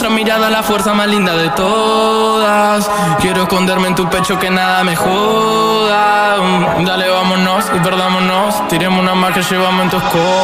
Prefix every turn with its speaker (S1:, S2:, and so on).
S1: nuestra mirada la fuerza más linda de todas. Quiero esconderme en tu pecho que nada me joda. Dale, vámonos y perdámonos. Tiremos una más que llevamos en tu escoba.